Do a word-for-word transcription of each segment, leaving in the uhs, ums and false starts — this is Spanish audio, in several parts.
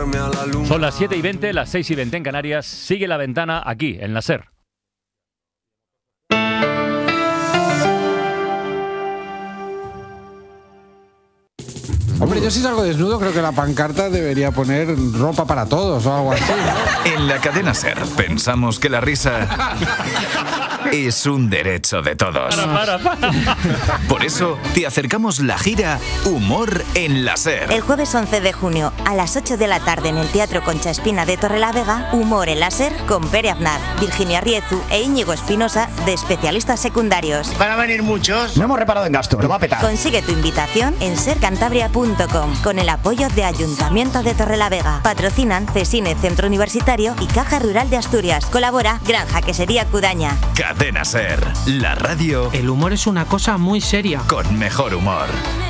acercarme a la luna. Son las siete y veinte, las seis y veinte en Canarias. Sigue La Ventana aquí, en la SER. Hombre, yo si salgo desnudo creo que la pancarta debería poner ropa para todos o algo así, ¿no? En la cadena SER pensamos que la risa es un derecho de todos. Para, para, para. Por eso te acercamos la gira Humor en la SER. El jueves once de junio a las ocho de la tarde en el Teatro Concha Espina de Torrelavega, Humor en la SER con Pere Aznar, Virginia Riezu e Íñigo Espinosa de especialistas secundarios. Van a venir muchos. No hemos reparado en gasto, lo va a petar. Consigue tu invitación en sercantabria punto com con el apoyo de Ayuntamiento de Torrelavega. Patrocinan Cesine Centro Universitario y Caja Rural de Asturias. Colabora Granja Quesería Cudaña. Cadena SER, la radio. El humor es una cosa muy seria. Con mejor humor.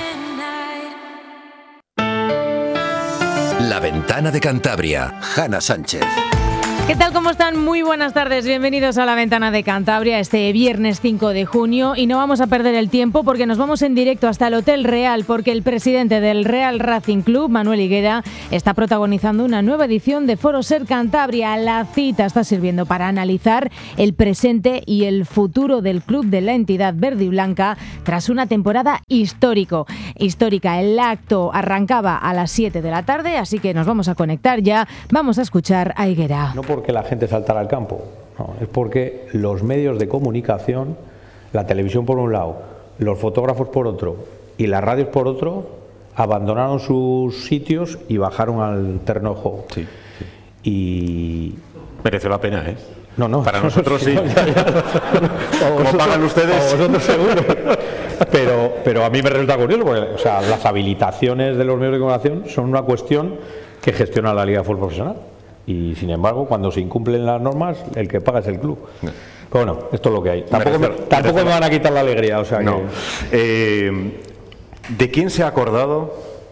La Ventana de Cantabria, Hanna Sánchez. ¿Qué tal? ¿Cómo están? Muy buenas tardes. Bienvenidos a La Ventana de Cantabria este viernes cinco de junio y no vamos a perder el tiempo porque nos vamos en directo hasta el Hotel Real porque el presidente del Real Racing Club, Manuel Higuera, está protagonizando una nueva edición de Foro Ser Cantabria. La cita está sirviendo para analizar el presente y el futuro del club de la entidad verde y blanca tras una temporada histórico, histórica. El acto arrancaba a las siete de la tarde, así que nos vamos a conectar ya. Vamos a escuchar a Higuera. No porque la gente saltara al campo, no, es porque los medios de comunicación, la televisión por un lado, los fotógrafos por otro y las radios por otro, abandonaron sus sitios y bajaron al terreno de juego. Sí, sí. Y mereció la pena, ¿eh? No, no. Para nosotros sí. No, ya, ya. Como pagan ustedes. A vosotros seguro. Pero, pero a mí me resulta curioso porque, o sea, las habilitaciones de los medios de comunicación son una cuestión que gestiona la Liga de Fútbol Profesional. Y sin embargo, cuando se incumplen las normas, el que paga es el club. Pero bueno, esto es lo que hay. Tampoco, me, tampoco me van a quitar la alegría. O sea no. que... eh, ¿De quién se ha acordado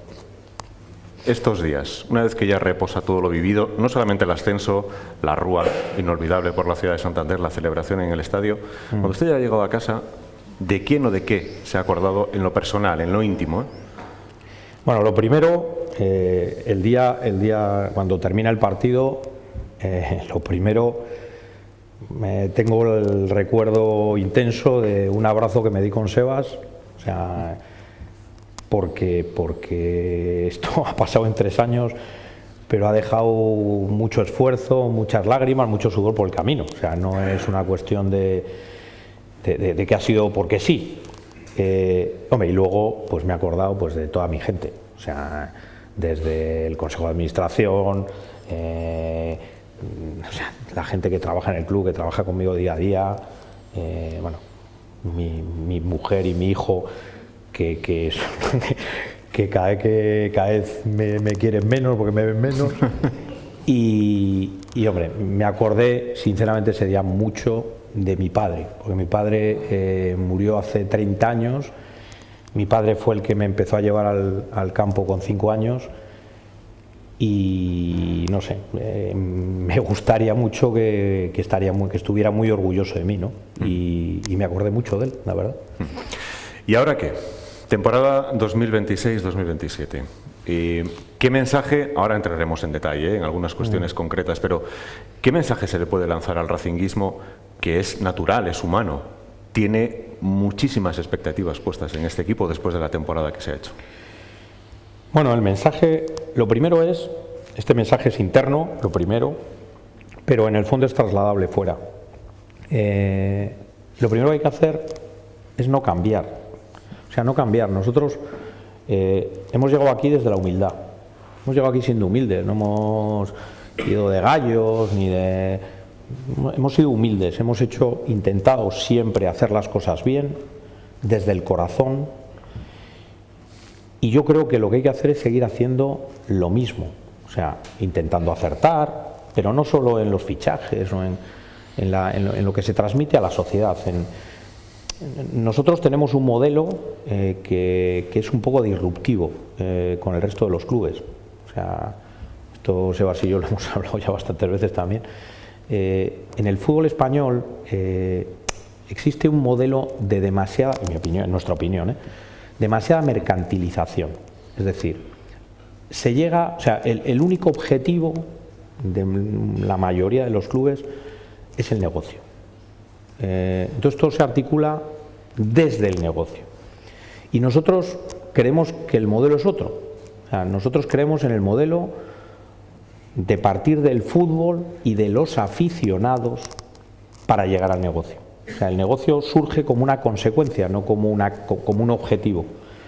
estos días? Una vez que ya reposa todo lo vivido, no solamente el ascenso, la rúa inolvidable por la ciudad de Santander, la celebración en el estadio. Mm. Cuando usted ya ha llegado a casa, ¿de quién o de qué se ha acordado en lo personal, en lo íntimo? ¿eh? Bueno, lo primero, eh, el día, el día cuando termina el partido, eh, lo primero, eh, tengo el recuerdo intenso de un abrazo que me di con Sebas, o sea, porque, porque esto ha pasado en tres años, pero ha dejado mucho esfuerzo, muchas lágrimas, mucho sudor por el camino, o sea, no es una cuestión de, de, de, de que ha sido porque sí. Eh, hombre, y luego pues me he acordado pues de toda mi gente, o sea, desde el Consejo de Administración, eh, o sea, la gente que trabaja en el club, que trabaja conmigo día a día, eh, bueno, mi, mi mujer y mi hijo, que, que, que cada vez, que, cada vez me, me quieren menos porque me ven menos. Y, y hombre, me acordé sinceramente ese día mucho de mi padre, porque mi padre eh, murió hace treinta años, mi padre fue el que me empezó a llevar al, al campo con cinco años y no sé, eh, me gustaría mucho que, que, estaría muy, que estuviera muy orgulloso de mí, ¿no? Y, y me acordé mucho de él, la verdad. ¿Y ahora qué? Temporada dos mil veintiséis dos mil veintisiete. Eh, ¿Qué mensaje, ahora entraremos en detalle ¿eh? en algunas cuestiones mm. concretas, pero qué mensaje se le puede lanzar al racinguismo, que es natural, es humano, tiene muchísimas expectativas puestas en este equipo después de la temporada que se ha hecho? Bueno, el mensaje, lo primero es, este mensaje es interno, lo primero, pero en el fondo es trasladable fuera. Eh, lo primero que hay que hacer es no cambiar, o sea, no cambiar. Nosotros eh, hemos llegado aquí desde la humildad, hemos llegado aquí siendo humildes, no hemos ido de gallos ni de... Hemos sido humildes, hemos hecho, intentado siempre hacer las cosas bien, desde el corazón, y yo creo que lo que hay que hacer es seguir haciendo lo mismo, o sea, intentando acertar, pero no solo en los fichajes o en, en, la, en, lo, en lo que se transmite a la sociedad. En, en, nosotros tenemos un modelo eh, que, que es un poco disruptivo eh, con el resto de los clubes, o sea, esto Sebas y yo lo hemos hablado ya bastantes veces también. Eh, en el fútbol español eh, existe un modelo de demasiada, en mi opinión, en nuestra opinión, ¿eh? demasiada mercantilización. Es decir, se llega, o sea, el, el único objetivo de la mayoría de los clubes es el negocio. Eh, entonces todo se articula desde el negocio. Y nosotros creemos que el modelo es otro. O sea, nosotros creemos en el modelo de partir del fútbol y de los aficionados para llegar al negocio. O sea, el negocio surge como una consecuencia, no como, una, como un objetivo.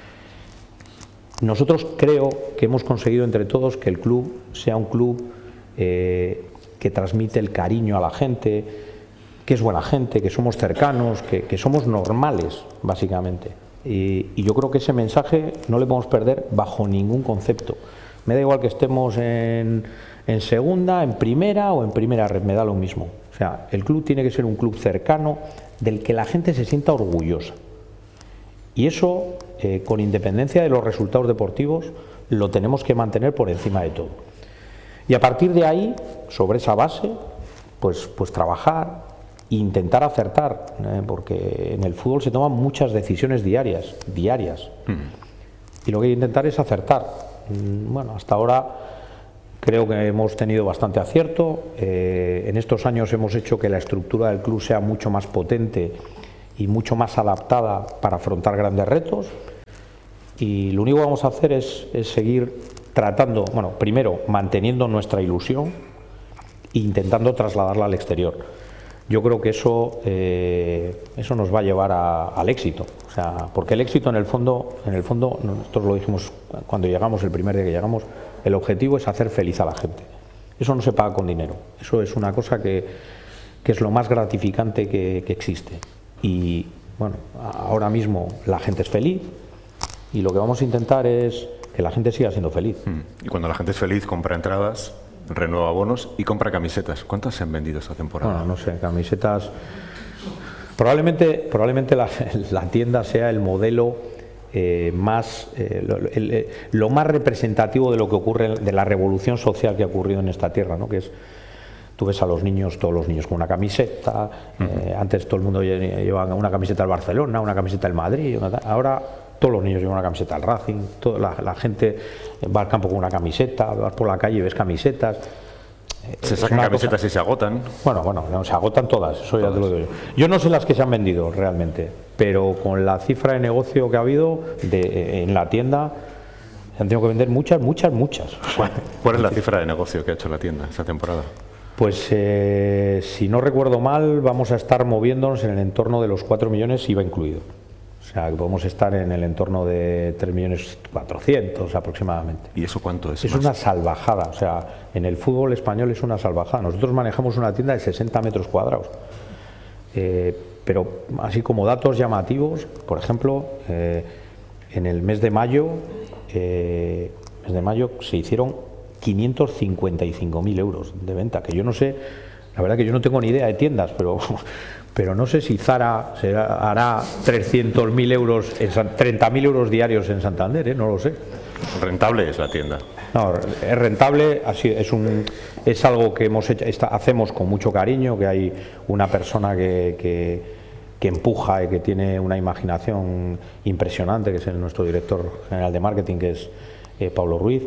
Nosotros creo que hemos conseguido entre todos que el club sea un club eh, que transmite el cariño a la gente, que es buena gente, que somos cercanos, que, que somos normales, básicamente. Y, y yo creo que ese mensaje no le podemos perder bajo ningún concepto. Me da igual que estemos en, en segunda, en primera o en primera red, me da lo mismo. O sea, el club tiene que ser un club cercano del que la gente se sienta orgullosa. Y eso, eh, con independencia de los resultados deportivos, lo tenemos que mantener por encima de todo. Y a partir de ahí, sobre esa base, pues, pues trabajar e intentar acertar, eh, porque en el fútbol se toman muchas decisiones diarias, diarias. Mm. Y lo que hay que intentar es acertar. Bueno, hasta ahora creo que hemos tenido bastante acierto. Eh, en estos años hemos hecho que la estructura del club sea mucho más potente y mucho más adaptada para afrontar grandes retos. Y lo único que vamos a hacer es, es seguir tratando, bueno, primero manteniendo nuestra ilusión e intentando trasladarla al exterior. Yo creo que eso, eh, eso nos va a llevar a, al éxito. O sea, porque el éxito en el fondo, en el fondo, nosotros lo dijimos cuando llegamos, el primer día que llegamos, el objetivo es hacer feliz a la gente. Eso no se paga con dinero. Eso es una cosa que, que es lo más gratificante que, que existe. Y bueno, ahora mismo la gente es feliz y lo que vamos a intentar es que la gente siga siendo feliz. Y cuando la gente es feliz, compra entradas, renueva bonos y compra camisetas. ¿Cuántas se han vendido esta temporada? Bueno, no sé, camisetas... Probablemente, probablemente la, la tienda sea el modelo eh, más, eh, lo, el, lo más representativo de lo que ocurre, de la revolución social que ha ocurrido en esta tierra, ¿no? Que es, tú ves a los niños, todos los niños con una camiseta, uh-huh. eh, antes todo el mundo llevaba una camiseta del Barcelona, una camiseta del Madrid, una, ahora todos los niños llevan una camiseta del Racing, toda la, la gente va al campo con una camiseta, vas por la calle y ves camisetas. Se sacan camisetas cosa... y se agotan. Bueno, bueno, no, se agotan todas, eso todas. Ya te lo digo yo. Yo no sé las que se han vendido realmente, pero con la cifra de negocio que ha habido de, en la tienda, se han tenido que vender muchas, muchas, muchas. ¿Cuál, cuál es la cifra de negocio que ha hecho la tienda esta temporada? Pues eh, si no recuerdo mal, vamos a estar moviéndonos en el entorno de los cuatro millones I V A incluido. O sea, que podemos estar en el entorno de tres millones cuatrocientos aproximadamente. ¿Y eso cuánto es? Es más? Una salvajada. O sea, en el fútbol español es una salvajada. Nosotros manejamos una tienda de sesenta metros cuadrados. Eh, pero así como datos llamativos, por ejemplo, eh, en el mes de mayo, eh, mes de mayo se hicieron quinientos cincuenta y cinco mil euros de venta, que yo no sé, la verdad que yo no tengo ni idea de tiendas, pero... Pero no sé si Zara será, hará trescientos mil euros, treinta mil euros diarios en Santander, ¿eh? No lo sé. ¿Rentable es la tienda? No, es rentable, así es, un, es algo que hemos hecho, está, hacemos con mucho cariño, que hay una persona que, que, que empuja y que tiene una imaginación impresionante, que es el, nuestro director general de marketing, que es eh, Pablo Ruiz,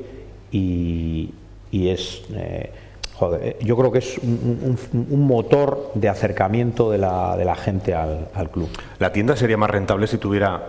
y, y es... Eh, Joder, yo creo que es un, un, un motor de acercamiento de la, de la gente al, al club. ¿La tienda sería más rentable si tuviera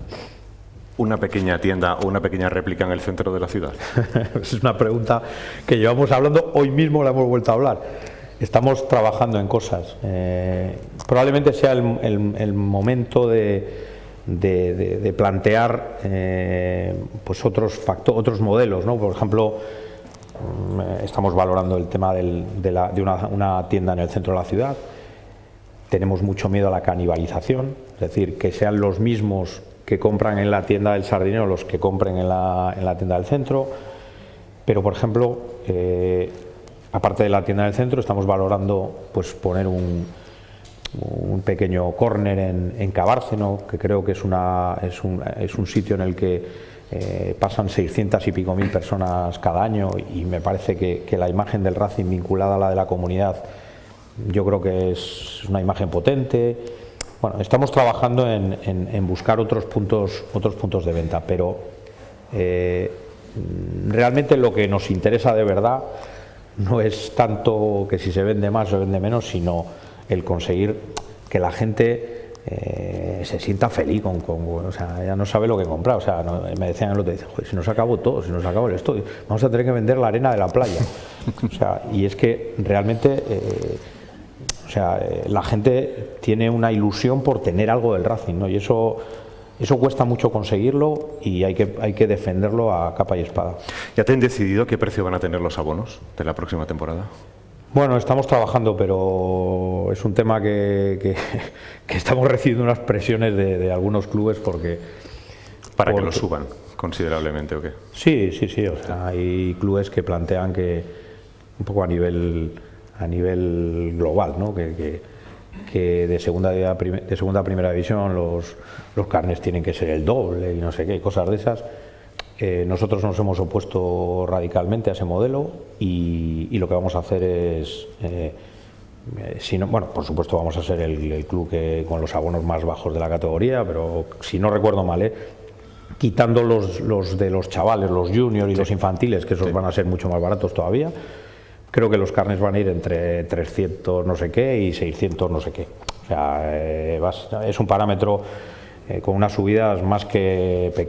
una pequeña tienda o una pequeña réplica en el centro de la ciudad? Es una pregunta que llevamos hablando, hoy mismo la hemos vuelto a hablar. Estamos trabajando en cosas. Eh, probablemente sea el, el, el momento de, de, de, de plantear eh, pues otros, factor, otros modelos, ¿no? Por ejemplo, estamos valorando el tema del, de, la, de una, una tienda en el centro de la ciudad. Tenemos mucho miedo a la canibalización, es decir, que sean los mismos que compran en la tienda del Sardinero los que compren en la, en la tienda del centro. Pero, por ejemplo, eh, aparte de la tienda del centro, estamos valorando pues poner un, un pequeño córner en, en Cabárceno, que creo que es, una, es, un, es un sitio en el que Eh, pasan seiscientas y pico mil personas cada año, y me parece que, que la imagen del Racing vinculada a la de la comunidad, yo creo que es una imagen potente. Bueno, estamos trabajando en, en, en buscar otros puntos, otros puntos de venta, pero eh, realmente lo que nos interesa de verdad no es tanto que si se vende más o se vende menos, sino el conseguir que la gente eh, se sienta feliz con, con, o sea, ya no sabe lo que comprar. O sea, no, me decían el otro día, joder, si nos acabó todo, si nos acabó el estudio, vamos a tener que vender la arena de la playa. O sea, y es que realmente eh, o sea, eh, la gente tiene una ilusión por tener algo del Racing, ¿no? Y eso Eso cuesta mucho conseguirlo y hay que, hay que defenderlo a capa y espada. ¿Ya te han decidido qué precio van a tener los abonos de la próxima temporada? Bueno, estamos trabajando, pero es un tema que, que, que estamos recibiendo unas presiones de, de algunos clubes porque... ¿Para porque, que lo suban considerablemente o qué? Sí, sí, sí. O sea, hay clubes que plantean que, un poco a nivel, a nivel global, ¿no? que, que que de segunda, de segunda a primera división los, los carnets tienen que ser el doble y no sé qué, cosas de esas. Eh, nosotros nos hemos opuesto radicalmente a ese modelo y, y lo que vamos a hacer es, eh, eh, si no, bueno, por supuesto vamos a ser el, el club que, con los abonos más bajos de la categoría, pero si no recuerdo mal, eh, quitando los, los de los chavales, los juniors y sí. los infantiles, que esos sí. van a ser mucho más baratos todavía. Creo que los carnets van a ir entre trescientos no sé qué y seiscientos no sé qué. O sea, eh, vas, es un parámetro eh, con unas subidas más que pequeñas.